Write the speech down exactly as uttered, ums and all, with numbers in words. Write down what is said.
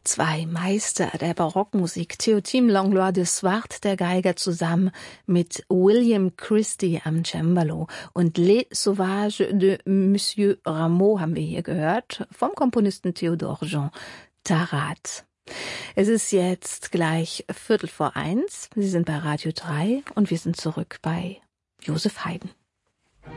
Zwei Meister der Barockmusik, Théotime Langlois de Swart, der Geiger, zusammen mit William Christie am Cembalo, und Les Sauvages de Monsieur Rameau haben wir hier gehört, vom Komponisten Théodore Jean Tarat. Es ist jetzt gleich Viertel vor eins. Sie sind bei Radio drei und wir sind zurück bei Josef Haydn.